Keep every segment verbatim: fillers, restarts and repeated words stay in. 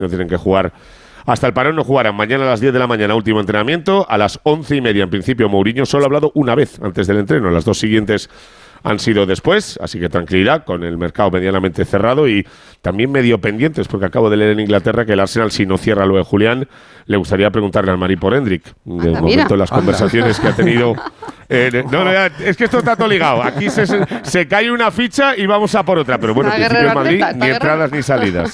no tienen que jugar hasta el parón, no jugarán mañana a las diez de la mañana, último entrenamiento, a las once y media. En principio, Mourinho solo ha hablado una vez antes del entreno, las dos siguientes han sido después, así que tranquilidad, con el mercado medianamente cerrado y también medio pendientes, porque acabo de leer en Inglaterra que el Arsenal, si no cierra lo de Julián, le gustaría preguntarle al Madrid por Hendrick. De Anda, momento, mira. las conversaciones que ha tenido... Eh, no, no, ya, es que esto está todo ligado. Aquí se, se, se cae una ficha y vamos a por otra. Pero bueno, en principio en Madrid ni entradas ni salidas.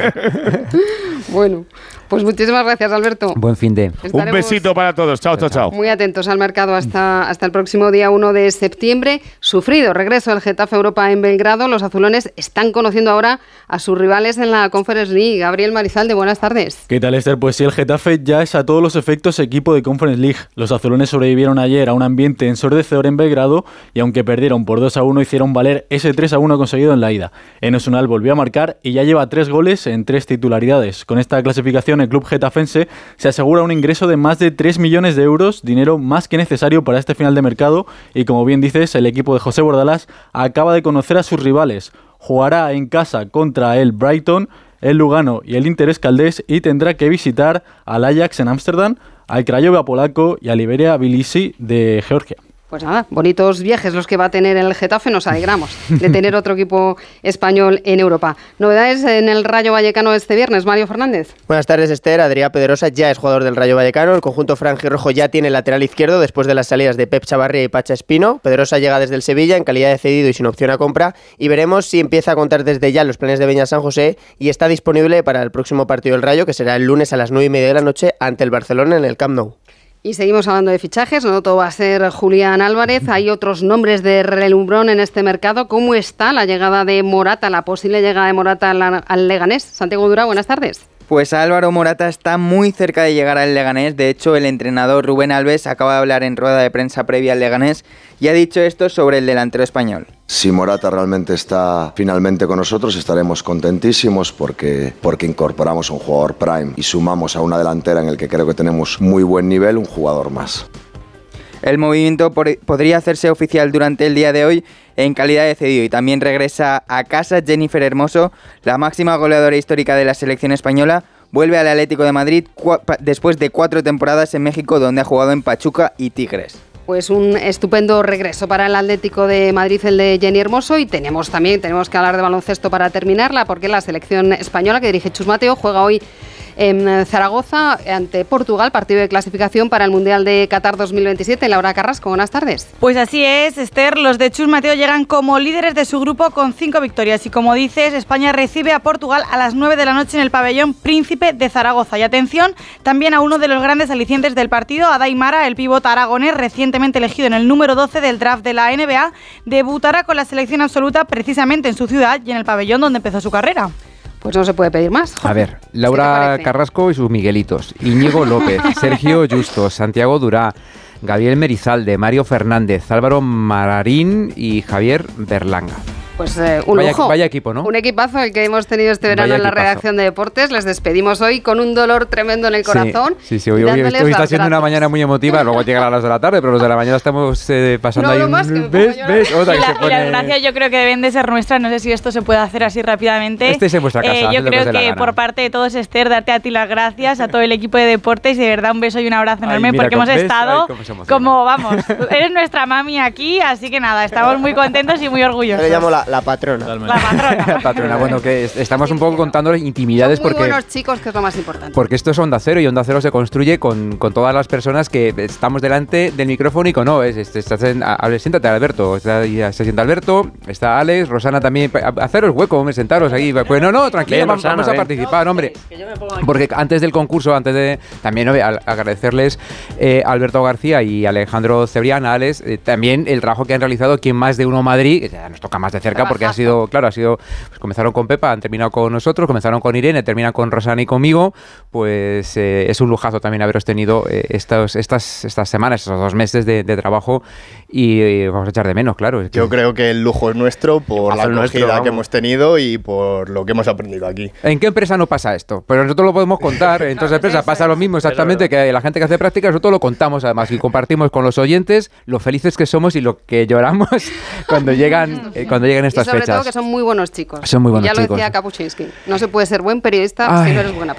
Bueno, pues muchísimas gracias, Alberto. Buen fin de. Estaremos un besito para todos. Chao, chao, chao. Muy atentos al mercado hasta, hasta el próximo día uno de septiembre. Sufrido regreso al Getafe Europa en Belgrado. Los azulones están conociendo ahora a sus rivales en la Conference League. Gabriel Marizalde, buenas tardes. ¿Qué tal, Esther? Pues sí, el Getafe ya es a todos los efectos equipo de Conference League. Los azulones sobrevivieron ayer a un ambiente ensordecedor en Belgrado y aunque perdieron por dos a uno, hicieron valer ese tres a uno conseguido en la ida. Enes Ünal volvió a marcar y ya lleva tres goles en tres titularidades. Con esta clasificación, el club getafense se asegura un ingreso de más de tres millones de euros, dinero más que necesario para este final de mercado, y como bien dices, el equipo de José Bordalás acaba de conocer a sus rivales. Jugará en casa contra el Brighton, el Lugano y el Inter Escaldés y tendrá que visitar al Ajax en Ámsterdam, al Craiova polaco y al Iberia Tbilisi de Georgia. Pues nada, bonitos viajes los que va a tener el Getafe, nos alegramos de tener otro equipo español en Europa. Novedades en el Rayo Vallecano este viernes, Mario Fernández. Buenas tardes, Esther. Adrián Pedrosa ya es jugador del Rayo Vallecano. El conjunto franjirrojo ya tiene lateral izquierdo después de las salidas de Pep Chavarría y Pacha Espino. Pedrosa llega desde el Sevilla en calidad de cedido y sin opción a compra, y veremos si empieza a contar desde ya los planes de Beñat San José y está disponible para el próximo partido del Rayo, que será el lunes a las nueve y media de la noche ante el Barcelona en el Camp Nou. Y seguimos hablando de fichajes, no todo va a ser Julián Álvarez, hay otros nombres de relumbrón en este mercado. ¿Cómo está la llegada de Morata, la posible llegada de Morata al, al Leganés? Santiago Dura, buenas tardes. Pues Álvaro Morata está muy cerca de llegar al Leganés. De hecho, el entrenador Rubén Alves acaba de hablar en rueda de prensa previa al Leganés y ha dicho esto sobre el delantero español. Si Morata realmente está finalmente con nosotros, estaremos contentísimos porque, porque incorporamos un jugador prime y sumamos a una delantera en el que creo que tenemos muy buen nivel, un jugador más. El movimiento por, podría hacerse oficial durante el día de hoy en calidad de cedido, y también regresa a casa Jennifer Hermoso, la máxima goleadora histórica de la selección española. Vuelve al Atlético de Madrid cua- después de cuatro temporadas en México, donde ha jugado en Pachuca y Tigres. Pues un estupendo regreso para el Atlético de Madrid, el de Jenny Hermoso. Y tenemos también tenemos que hablar de baloncesto para terminarla, porque la selección española que dirige Chus Mateo juega hoy en Zaragoza ante Portugal, partido de clasificación para el Mundial de Qatar dos mil veintisiete. Laura Carrasco, buenas tardes. Pues así es, Esther, los de Chus Mateo llegan como líderes de su grupo con cinco victorias y, como dices, España recibe a Portugal a las nueve de la noche en el pabellón Príncipe de Zaragoza. Y atención también a uno de los grandes alicientes del partido, a Daimara, el pívot aragonés recientemente elegido en el número doce del draft de la N B A, debutará con la selección absoluta precisamente en su ciudad y en el pabellón donde empezó su carrera. Pues no se puede pedir más. A ver, Laura Carrasco y sus Miguelitos, Íñigo López, Sergio Justo, Santiago Durá, Gabriel Merizalde, Mario Fernández, Álvaro Marín y Javier Berlanga. Pues eh, un vaya, lujo. Vaya equipo, ¿no? Un equipazo el que hemos tenido este verano Vaya en la equipazo. redacción de deportes. Les despedimos hoy con un dolor tremendo en el corazón. Sí, sí, sí. Hoy, hoy, hoy está siendo una mañana muy emotiva. Luego llegará a las de la tarde, pero los de la mañana estamos eh, pasando no, ahí. No, más que me ¿Ves? ¿Ves? Otra y, que la, se pone... y las gracias yo creo que deben de ser nuestras. No sé si esto se puede hacer así rápidamente. Este es en vuestra casa. Eh, yo creo que por parte de todos, Esther, darte a ti las gracias, a todo el equipo de deportes, y de verdad un beso y un abrazo enorme. Ay, mira, porque hemos ves, estado ay, cómo como, vamos, eres nuestra mami aquí, así que nada, estamos muy contentos y muy orgullosos. Yo le llamo la, la patrona. La patrona. Patrona, bueno, que estamos un poco contando intimidades. Son muy porque buenos chicos, que es lo más importante. Porque esto es Onda Cero, y Onda Cero se construye con, con todas las personas que estamos delante del micrófono y con no, es, es, estás en, a, a, siéntate Alberto, está, ya se sienta Alberto, está Alex, Rosana también, a, haceros hueco, hombre, sentaros ahí, pues no, no, tranquilo, Bien, vamos, Rosana, vamos a participar, no, hombre, que, que porque antes del concurso, antes de, también ¿no? a, agradecerles eh, a Alberto García y Alejandro Cebrián, a Alex, eh, también el trabajo que han realizado aquí en Más de Uno Madrid, que ya nos toca más de cerca, porque ha sido, claro, ha sido, pues comenzaron con Pepa, han terminado con nosotros, comenzaron con Irene, terminan con Rosana y conmigo, pues eh, es un lujazo también haberos tenido eh, estos, estas, estas semanas, estos dos meses de, de trabajo, y eh, vamos a echar de menos, claro. Es que yo creo que el lujo es nuestro por la acogida nuestro, que hemos tenido y por lo que hemos aprendido aquí. ¿En qué empresa no pasa esto? Pero nosotros lo podemos contar, en todas las empresas pasa lo mismo exactamente, que la gente que hace prácticas, nosotros lo contamos además y compartimos con los oyentes lo felices que somos y lo que lloramos cuando llegan, eh, cuando llega en estas y sobre fechas. todo que son muy buenos chicos. Son muy buenos ya chicos. lo decía Kapuscinski. No se puede ser buen periodista Ay. si no eres buena